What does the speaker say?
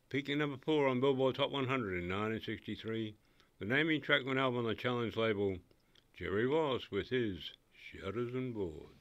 Peaking number 4 on Billboard Top 100 in 1963. The naming track went out on the Challenge label. Jerry Ross with his Shutters and Boards.